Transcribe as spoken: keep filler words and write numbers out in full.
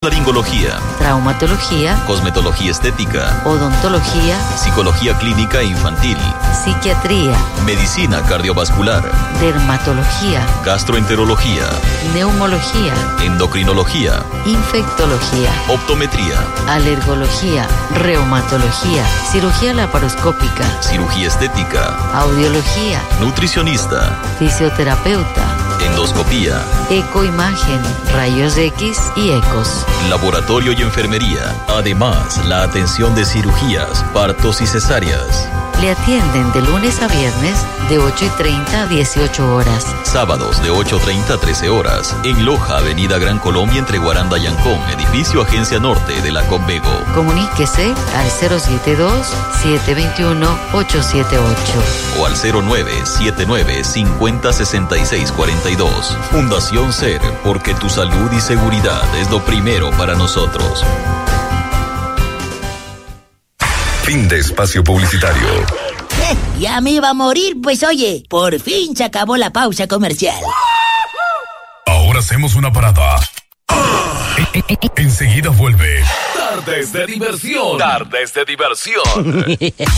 otorrinolaringología, traumatología, cosmetología estética, odontología, psicología clínica e infantil, psiquiatría, medicina cardiovascular, dermatología, gastroenterología, neumología, endocrinología, infectología, optometría, alergología, reumatología, cirugía laparoscópica, cirugía estética, audiología, nutricionista, fisioterapeuta, endoscopía, ecoimagen, rayos X y ecos, laboratorio y enfermería. Además, la atención de cirugías, partos y cesáreas. Le atienden de lunes a viernes de ocho y treinta a dieciocho horas. Sábados de ocho y treinta a trece horas. En Loja, Avenida Gran Colombia, entre Guaranda y Ancón, edificio Agencia Norte de la Conmego. Comuníquese al cero siete dos, siete dos uno, ocho siete ocho o al cero nueve siete nueve, cinco cero, seis seis cuatro dos. Fundación SER, porque tu salud y seguridad es lo primero para nosotros. Fin de espacio publicitario. Eh, ya me iba a morir, pues oye, por fin se acabó la pausa comercial. Ahora hacemos una parada. Enseguida vuelve. Tardes de diversión. Tardes de diversión.